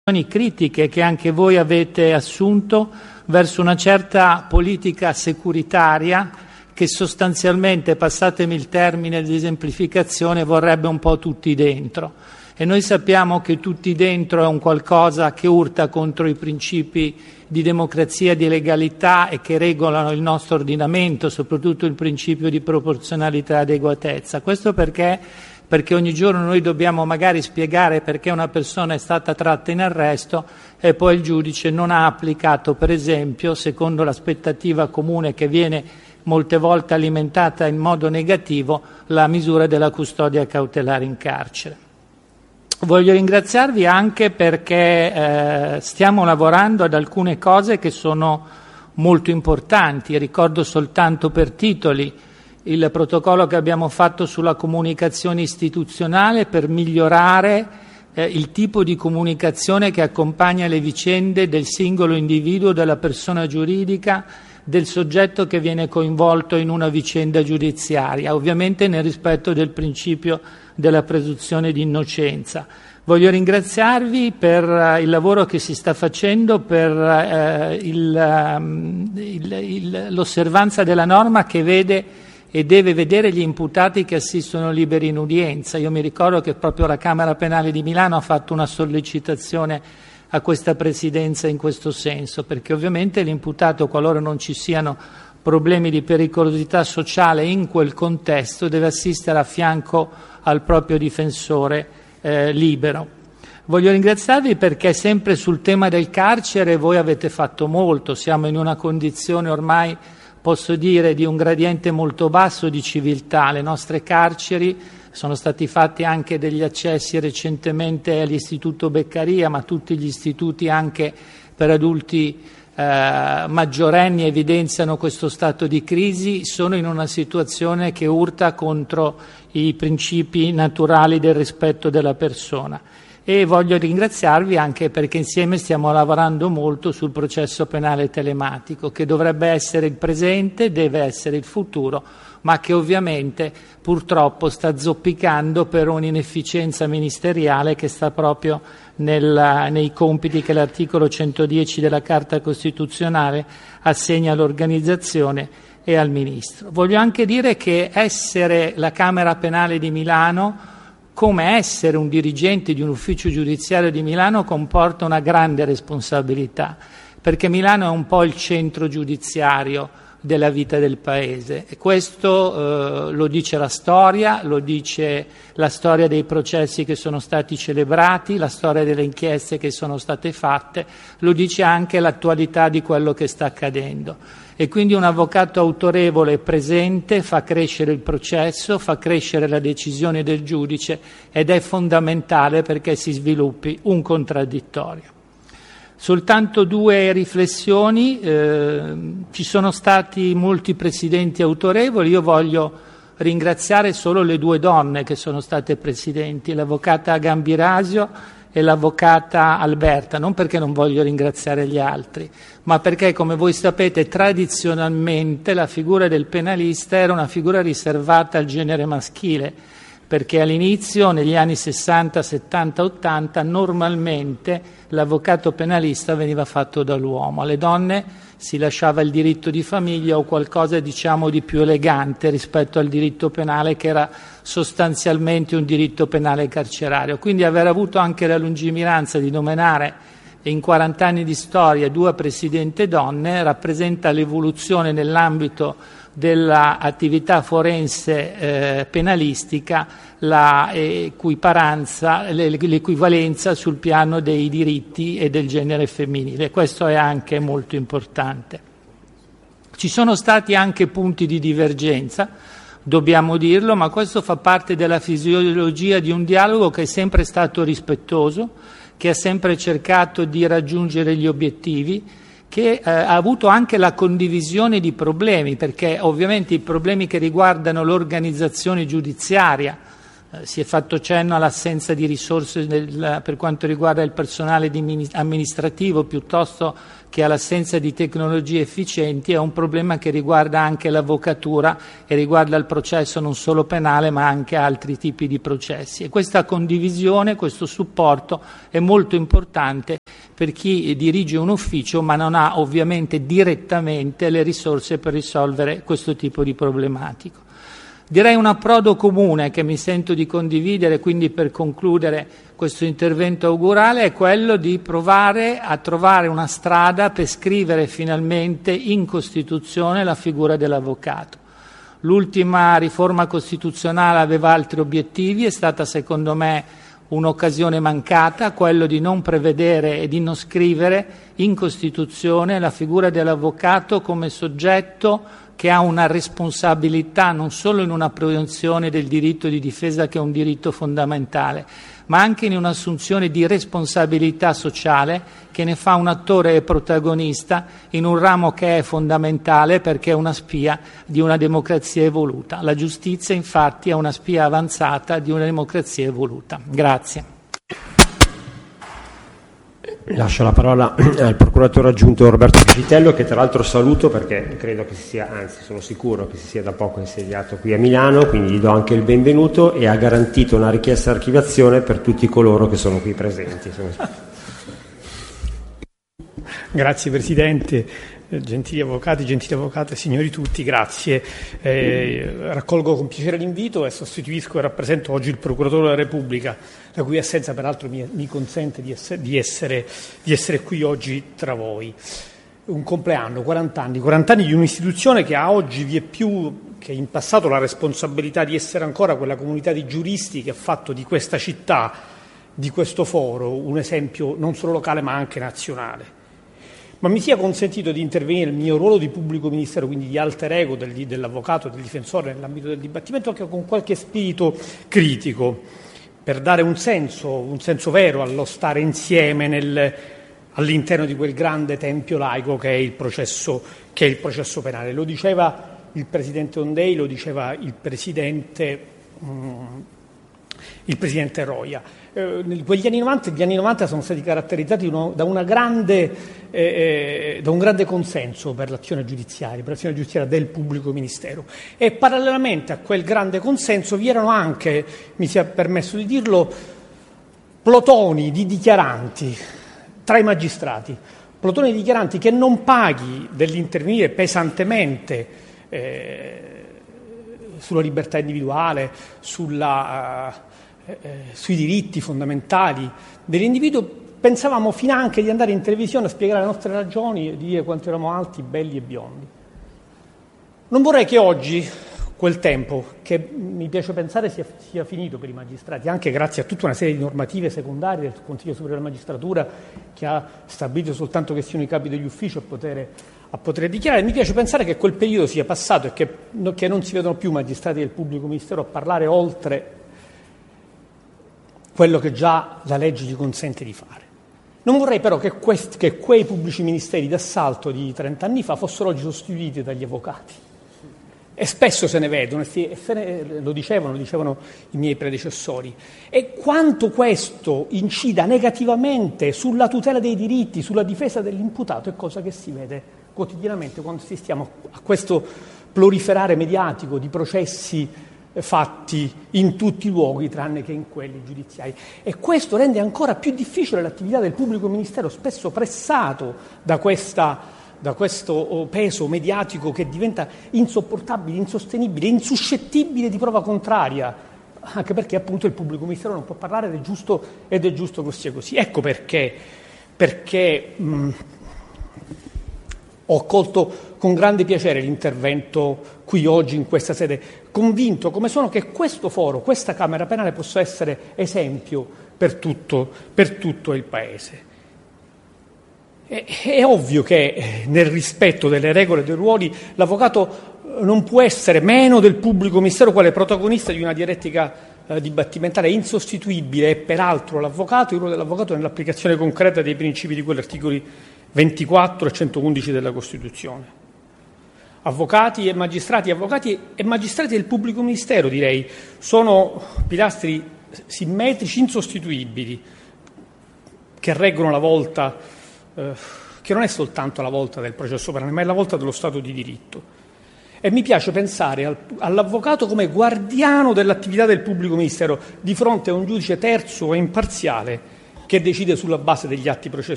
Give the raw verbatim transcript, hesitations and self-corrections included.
critiche che anche voi avete assunto verso una certa politica securitaria che sostanzialmente, passatemi il termine di esemplificazione, vorrebbe un po' tutti dentro. E noi sappiamo che tutti dentro è un qualcosa che urta contro i principi di democrazia e di legalità e che regolano il nostro ordinamento, soprattutto il principio di proporzionalità e adeguatezza. Questo perché, perché ogni giorno noi dobbiamo magari spiegare perché una persona è stata tratta in arresto e poi il giudice non ha applicato, per esempio, secondo l'aspettativa comune che viene molte volte alimentata in modo negativo, la misura della custodia cautelare in carcere. Voglio ringraziarvi anche perché eh, stiamo lavorando ad alcune cose che sono molto importanti. Ricordo soltanto per titoli il protocollo che abbiamo fatto sulla comunicazione istituzionale per migliorare eh, il tipo di comunicazione che accompagna le vicende del singolo individuo, della persona giuridica, del soggetto che viene coinvolto in una vicenda giudiziaria, ovviamente nel rispetto del principio della presunzione di innocenza. Voglio ringraziarvi per il lavoro che si sta facendo, per eh, il, il, il, l'osservanza della norma che vede e deve vedere gli imputati che assistono liberi in udienza. Io mi ricordo che proprio la Camera Penale di Milano ha fatto una sollecitazione a questa Presidenza in questo senso, perché ovviamente l'imputato, qualora non ci siano problemi di pericolosità sociale in quel contesto, deve assistere a fianco al proprio difensore eh, libero. Voglio ringraziarvi perché sempre sul tema del carcere voi avete fatto molto, siamo in una condizione ormai, posso dire, di un gradiente molto basso di civiltà. Le nostre carceri, sono stati fatti anche degli accessi recentemente all'Istituto Beccaria, ma tutti gli istituti anche per adulti eh, maggiorenni evidenziano questo stato di crisi, sono in una situazione che urta contro i principi naturali del rispetto della persona. E voglio ringraziarvi anche perché insieme stiamo lavorando molto sul processo penale telematico, che dovrebbe essere il presente, deve essere il futuro, ma che ovviamente purtroppo sta zoppicando per un'inefficienza ministeriale che sta proprio nel, nei compiti che l'articolo centodieci della Carta Costituzionale assegna all'organizzazione e al Ministro. Voglio anche dire che essere la Camera Penale di Milano, come essere un dirigente di un ufficio giudiziario di Milano, comporta una grande responsabilità, perché Milano è un po' il centro giudiziario della vita del Paese e questo eh, lo dice la storia, lo dice la storia dei processi che sono stati celebrati, la storia delle inchieste che sono state fatte, lo dice anche l'attualità di quello che sta accadendo. E quindi un avvocato autorevole e presente fa crescere il processo, fa crescere la decisione del giudice ed è fondamentale perché si sviluppi un contraddittorio. Soltanto due riflessioni, eh, ci sono stati molti presidenti autorevoli, io voglio ringraziare solo le due donne che sono state presidenti, l'avvocata Gambirasio e l'avvocata Alberta, non perché non voglio ringraziare gli altri, ma perché, come voi sapete, tradizionalmente la figura del penalista era una figura riservata al genere maschile, perché all'inizio, negli anni sessanta, settanta, ottanta, normalmente l'avvocato penalista veniva fatto dall'uomo. Alle donne si lasciava il diritto di famiglia o qualcosa, diciamo, di più elegante rispetto al diritto penale, che era sostanzialmente un diritto penale carcerario. Quindi aver avuto anche la lungimiranza di nominare in quaranta anni di storia due presidente donne rappresenta l'evoluzione nell'ambito dell'attività forense eh, penalistica, la equiparanza, l'equivalenza sul piano dei diritti e del genere femminile. Questo è anche molto importante. Ci sono stati anche punti di divergenza, dobbiamo dirlo, ma questo fa parte della fisiologia di un dialogo che è sempre stato rispettoso, che ha sempre cercato di raggiungere gli obiettivi, che eh, ha avuto anche la condivisione di problemi, perché ovviamente i problemi che riguardano l'organizzazione giudiziaria Eh, si è fatto cenno all'assenza di risorse del, per quanto riguarda il personale di amministrativo piuttosto che all'assenza di tecnologie efficienti. È un problema che riguarda anche l'avvocatura e riguarda il processo non solo penale ma anche altri tipi di processi. E questa condivisione, questo supporto è molto importante per chi dirige un ufficio ma non ha ovviamente direttamente le risorse per risolvere questo tipo di problematico. Direi un approdo comune che mi sento di condividere, quindi per concludere questo intervento augurale, è quello di provare a trovare una strada per scrivere finalmente in Costituzione la figura dell'avvocato. L'ultima riforma costituzionale aveva altri obiettivi, è stata secondo me un'occasione mancata, quello di non prevedere e di non scrivere in Costituzione la figura dell'avvocato come soggetto che ha una responsabilità non solo in una prevenzione del diritto di difesa, che è un diritto fondamentale, ma anche in un'assunzione di responsabilità sociale che ne fa un attore e protagonista in un ramo che è fondamentale perché è una spia di una democrazia evoluta. La giustizia infatti è una spia avanzata di una democrazia evoluta. Grazie. Lascio la parola al procuratore aggiunto Roberto Piscitello, che tra l'altro saluto perché credo che si sia, anzi sono sicuro che si sia da poco insediato qui a Milano, quindi gli do anche il benvenuto e ha garantito una richiesta di archiviazione per tutti coloro che sono qui presenti. Grazie Presidente, eh, gentili avvocati, gentili avvocate, signori tutti, grazie. Eh, raccolgo con piacere l'invito e sostituisco e rappresento oggi il Procuratore della Repubblica, la cui assenza peraltro mi, mi consente di essere, di, essere, di essere qui oggi tra voi. Un compleanno, quaranta anni, quaranta anni di un'istituzione che ha oggi vie più che in passato la responsabilità di essere ancora quella comunità di giuristi che ha fatto di questa città, di questo foro, un esempio non solo locale ma anche nazionale. Ma mi sia consentito di intervenire nel mio ruolo di pubblico ministero, quindi di alter ego del, dell'avvocato e del difensore nell'ambito del dibattimento, anche con qualche spirito critico, per dare un senso, un senso vero allo stare insieme nel, all'interno di quel grande tempio laico che è il processo, che è il processo penale. Lo diceva il Presidente Ondei, lo diceva il Presidente, um, il Presidente Roia. Eh, in quegli anni novanta, gli anni novanta sono stati caratterizzati uno, da, una grande, eh, da un grande consenso per l'azione giudiziaria, per l'azione giudiziaria del pubblico ministero, e parallelamente a quel grande consenso vi erano anche, mi sia permesso di dirlo, plotoni di dichiaranti tra i magistrati, plotoni di dichiaranti che non paghi dell'intervenire pesantemente eh, sulla libertà individuale, sulla... Eh, sui diritti fondamentali dell'individuo, pensavamo finanche di andare in televisione a spiegare le nostre ragioni e dire quanto eravamo alti, belli e biondi. Non vorrei che oggi quel tempo, che mi piace pensare sia, sia finito per i magistrati, anche grazie a tutta una serie di normative secondarie del Consiglio Superiore della Magistratura che ha stabilito soltanto che siano i capi degli uffici a poter, a poter dichiarare, mi piace pensare che quel periodo sia passato e che, che non si vedono più magistrati del pubblico ministero a parlare oltre quello che già la legge gli consente di fare. Non vorrei però che, questi, che quei pubblici ministeri d'assalto di trent'anni fa fossero oggi sostituiti dagli avvocati. E spesso se ne vedono, e se ne, lo dicevano, lo dicevano i miei predecessori. E quanto questo incida negativamente sulla tutela dei diritti, sulla difesa dell'imputato, è cosa che si vede quotidianamente quando assistiamo a questo proliferare mediatico di processi fatti in tutti i luoghi tranne che in quelli giudiziari, e questo rende ancora più difficile l'attività del pubblico ministero, spesso pressato da, questa, da questo peso mediatico che diventa insopportabile, insostenibile, insuscettibile di prova contraria, anche perché appunto il pubblico ministero non può parlare ed è giusto, ed è giusto che sia così. Ecco perché, perché mh, ho accolto con grande piacere l'intervento qui oggi in questa sede, convinto come sono che questo foro, questa Camera Penale possa essere esempio per tutto, per tutto il Paese. È, è ovvio che nel rispetto delle regole e dei ruoli l'avvocato non può essere meno del pubblico ministero quale protagonista di una dialettica eh, dibattimentale insostituibile, e peraltro l'avvocato, il ruolo dell'avvocato nell'applicazione concreta dei principi di quegli articoli ventiquattro e centoundici della Costituzione. avvocati e magistrati, avvocati e magistrati del pubblico ministero, direi, sono pilastri simmetrici, insostituibili, che reggono la volta, eh, che non è soltanto la volta del processo penale, ma è la volta dello Stato di diritto. E mi piace pensare al, all'avvocato come guardiano dell'attività del pubblico ministero di fronte a un giudice terzo e imparziale che decide sulla base degli atti processuali.